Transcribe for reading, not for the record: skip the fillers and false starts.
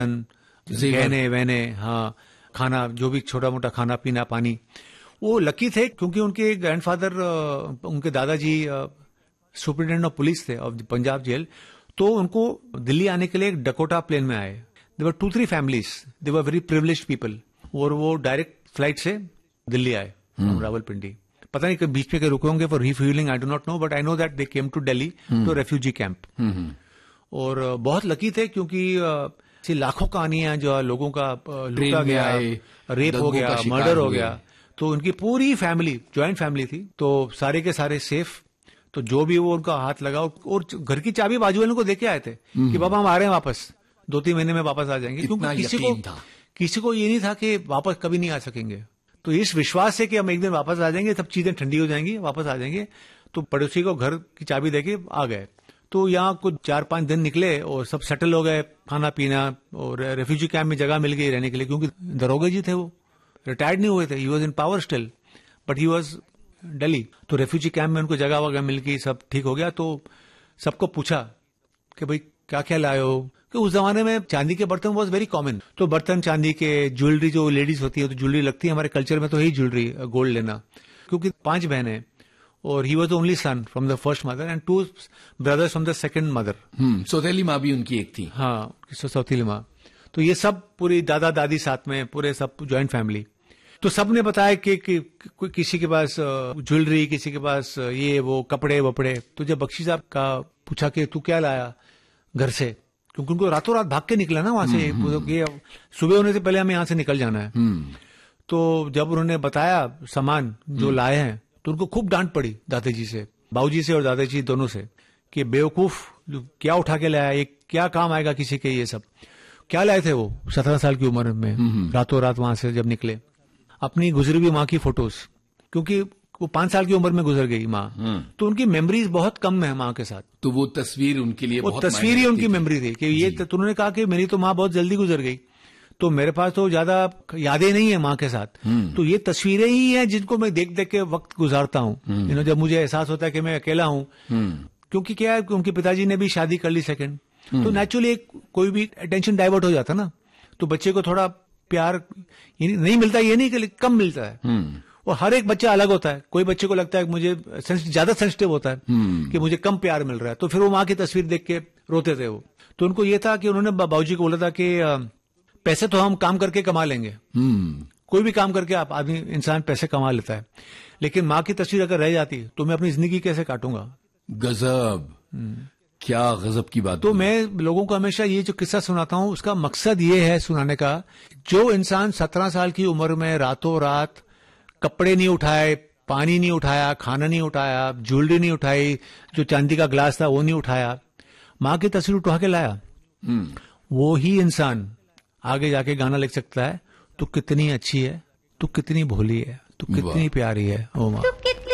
गहने वहने, हाँ, खाना, जो भी छोटा मोटा खाना पीना, पानी। वो लकी थे क्योंकि उनके ग्रैंडफादर, उनके दादाजी सुपरिटेंडेंट ऑफ पुलिस थे ऑफ पंजाब जेल। तो उनको दिल्ली आने के लिए एक डकोटा प्लेन में आए। There were 2-3 families, they were very privileged people, और वो डायरेक्ट फ्लाइट से दिल्ली आए रावलपिंडी। पता नहीं कभी बीच में रुके होंगे for refuelling, I do not know, but I know that they came to Delhi to refugee camp. और बहुत लकी थे क्योंकि लाखों कहानियां जो लोगों का लूटा गया, रेप हो गया, मर्डर हो गया, तो उनकी पूरी फैमिली, ज्वाइंट फैमिली थी, तो सारे के सारे सेफ। तो जो भी वो उनका हाथ लगा, और घर की चाबी बाजू वालों को देके आए थे कि बाबा हम आ रहे हैं वापस, 2-3 महीने में वापस आ जाएंगे, क्योंकि किसी को ये नहीं था कि वापस कभी नहीं आ सकेंगे। तो इस विश्वास से कि हम एक दिन वापस आ जाएंगे, सब चीजें ठंडी हो जाएंगी, वापस आ जाएंगे, तो पड़ोसी को घर की चाबी देके आ गए। तो यहाँ कुछ 4-5 दिन निकले और सब सेटल हो गए, खाना पीना, और रेफ्यूजी कैंप में जगह मिल गई रहने के लिए, क्योंकि दरोगा जी थे, वो रिटायर्ड नहीं हुए थे, he was in power still, but he was Delhi. तो रेफ्यूजी कैंप में उनको जगह वगैरह मिल गई, सब ठीक हो गया। तो सबको पूछा कि भाई क्या क्या लाए हो, कि उस जमाने में चांदी के बर्तन वॉज वेरी कॉमन। तो बर्तन चांदी के, ज्वेलरी जो लेडीज होती है तो ज्वेलरी लगती है, हमारे कल्चर में तो यही ज्वेलरी, गोल्ड लेना, क्योंकि 5 बहनें, और he was the only sun from the first mother and 2 brothers from the second mother. सौतेली माँ भी उनकी एक थी। हाँ, सौतेली माँ। तो ये सब पूरी दादा दादी साथ में, पूरे सब ज्वाइंट फैमिली। तो सब ने बताया कि किसी के पास ज्वेलरी, किसी के पास ये वो कपड़े वपड़े। तो जब बख्शी साहब का पूछा कि तू क्या लाया घर से, क्योंकि उनको रातों रात भाग के निकला ना वहां से, सुबह होने से पहले हमें यहाँ से निकल जाना है। तो जब उन्होंने बताया सामान जो लाए हैं, तो उनको खूब डांट पड़ी दादाजी से, बाबूजी से और दादाजी दोनों से, कि बेवकूफ क्या उठा के लाया, ये क्या काम आएगा किसी के, ये सब क्या लाए थे वो 17 साल की उम्र में, रातों रात वहां से जब निकले। अपनी गुजरी हुई माँ की फोटोज, क्योंकि वो 5 साल की उम्र में गुजर गई माँ, तो उनकी मेमोरीज बहुत कम है माँ के साथ। तो वो तस्वीर उनके लिए, वो तस्वीर ही उनकी मेमोरी थी कि ये, तो उन्होंने कहा कि मेरी तो माँ बहुत जल्दी गुजर गई, तो मेरे पास तो ज्यादा यादें नहीं है माँ के साथ, तो ये तस्वीरें ही हैं जिनको मैं देख देख के वक्त गुजारता हूँ, जब मुझे एहसास होता है कि मैं अकेला हूँ। क्योंकि क्या है, उनके पिताजी ने भी शादी कर ली सेकंड, तो नेचुरली कोई भी अटेंशन डाइवर्ट हो जाता ना, तो बच्चे को थोड़ा प्यार नहीं मिलता, ये नहीं कि कम मिलता है। और हर एक बच्चा अलग होता है, कोई बच्चे को लगता है कि मुझे ज्यादा सेंसिटिव होता है कि मुझे कम प्यार मिल रहा है, तो फिर वो माँ की तस्वीर देख के रोते थे वो। तो उनको ये था कि उन्होंने बाबूजी को बोला था कि पैसे तो हम काम करके कमा लेंगे, कोई भी काम करके आप आदमी इंसान पैसे कमा लेता है, लेकिन माँ की तस्वीर अगर रह जाती तो मैं अपनी जिंदगी कैसे काटूंगा। गजब, क्या गजब की बात। तो मैं लोगों को हमेशा ये जो किस्सा सुनाता हूँ, उसका मकसद ये है सुनाने का, जो इंसान 17 साल की उम्र में रातों रात कपड़े नहीं उठाए, पानी नहीं उठाया, खाना नहीं उठाया, ज्वेलरी नहीं उठाई, जो चांदी का ग्लास था वो नहीं उठाया, माँ की तस्वीर उठा के लाया, वो ही इंसान आगे जाके गाना लिख सकता है, तू कितनी अच्छी है, तू कितनी भोली है, तू कितनी प्यारी है ओ माँ।